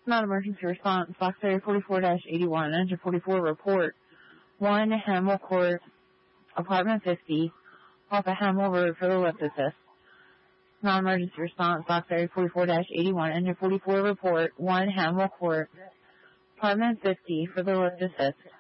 Non-emergency response, Fox Area 44-81, Engine 44 report. 1 Hamill Court, apartment 50, off of Hamill Road for the lift assist. Non-emergency response, Fox Area 44-81, Engine 44 report. 1 Hamill Court, apartment 50 for the lift assist.